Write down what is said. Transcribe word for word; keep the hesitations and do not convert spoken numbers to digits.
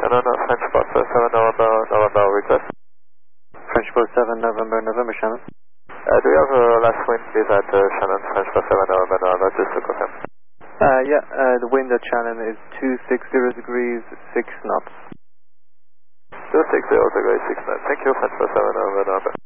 Shannon, uh, French Fox seven November, November request. French Fox seven November, November, Shannon. Uh, do you have a uh, last wind please at uh, Shannon, French Fox seven November, November, just to confirm? Uh, yeah, uh, the wind at Shannon is two sixty degrees, six knots. two sixty degrees, six knots. Thank you, French Fox seven November, November.